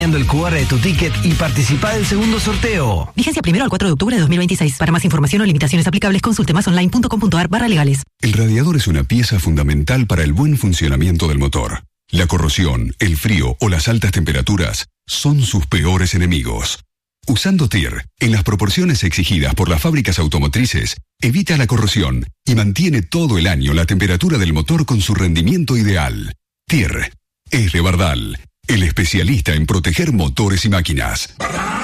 el QR de tu ticket y participa del segundo sorteo. Vigencia 1 al 4 de octubre de 2026. Para más información o limitaciones aplicables, consulte masonline.com.ar/legales. El radiador es una pieza fundamental para el buen funcionamiento del motor. La corrosión, el frío o las altas temperaturas son sus peores enemigos. Usando TIR, en las proporciones exigidas por las fábricas automotrices, evita la corrosión y mantiene todo el año la temperatura del motor con su rendimiento ideal. TIR es de Bardal, el especialista en proteger motores y máquinas.